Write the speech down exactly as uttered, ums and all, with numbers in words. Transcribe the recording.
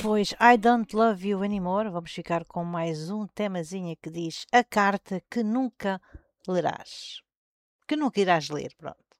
depois I Don't Love You Anymore, vamos ficar com mais um temazinho que diz a carta que nunca lerás. Que nunca irás ler, pronto.